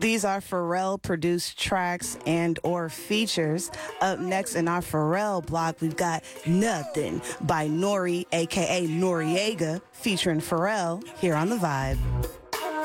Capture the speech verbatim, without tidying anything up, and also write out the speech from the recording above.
These are Pharrell-produced tracks and or features. Up next in our Pharrell block, we've got Nothing by Nori, a k a. Noriega, featuring Pharrell, here on The Vibe.